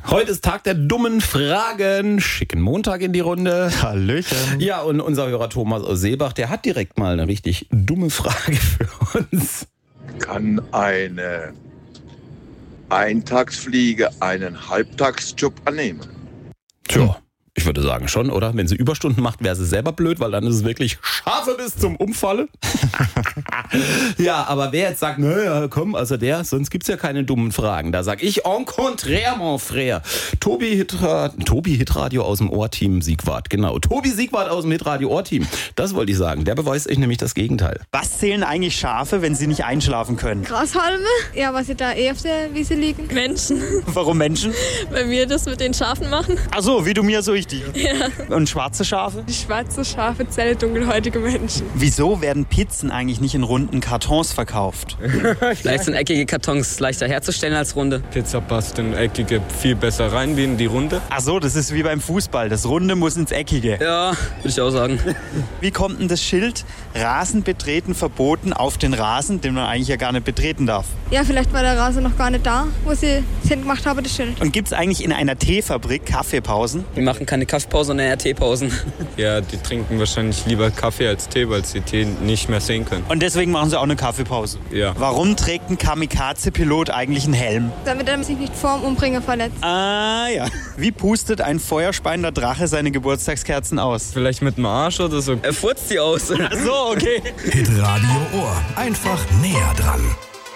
Heute ist Tag der dummen Fragen. Schicken Montag in die Runde. Hallöchen. Ja, und unser Hörer Thomas aus Seebach, der hat direkt mal eine richtig dumme Frage für uns. Kann eine Eintagsfliege einen Halbtagsjob annehmen? Tja, ich würde sagen schon, oder? Wenn sie Überstunden macht, wäre sie selber blöd, weil dann ist es wirklich Schafe bis zum Umfalle. Ja, aber wer jetzt sagt, naja, komm, also sonst gibt's ja keine dummen Fragen. Da sag ich, en contraire, mon frère. Tobi Hitradio aus dem Ohrteam Siegwart, genau. Tobi Siegwart aus dem Hitradio Ohrteam. Das wollte ich sagen. Der beweist euch nämlich das Gegenteil. Was zählen eigentlich Schafe, wenn sie nicht einschlafen können? Grashalme? Ja, was sie da auf der Wiese liegen. Menschen, Warum Menschen? weil wir das mit den Schafen machen. Ach so, wie du mir, so ich dir. Ja. Und schwarze Schafe? Die schwarze Schafe zählen dunkelhäutige Menschen. Wieso werden Pizzen eigentlich nicht in runden Kartons verkauft? Vielleicht sind eckige Kartons leichter herzustellen als runde. Pizza passt in eckige viel besser rein wie in die runde. Ach so, das ist wie beim Fußball. Das Runde muss ins Eckige. Ja, würde ich auch sagen. Wie kommt denn das Schild Rasen betreten verboten auf den Rasen, den man eigentlich ja gar nicht betreten darf? Ja, vielleicht war der Rasen noch gar nicht da, wo sie es hingemacht haben, das Schild. Und gibt es eigentlich in einer Teefabrik Kaffeepausen? Wir machen keine Kaffeepause, sondern eher Teepausen. Ja, die trinken wahrscheinlich lieber Kaffee als Tee, weil sie Tee nicht mehr sehen können. Und deswegen machen sie auch eine Kaffeepause. Ja. Warum trägt ein Kamikaze-Pilot eigentlich einen Helm? Damit er sich nicht vorm Umbringen verletzt. Ah ja. Wie pustet ein feuerspeiender Drache seine Geburtstagskerzen aus? Vielleicht mit dem Arsch oder so. Er furzt die aus. Ach so, okay. Hitradio Ohr. Einfach näher dran.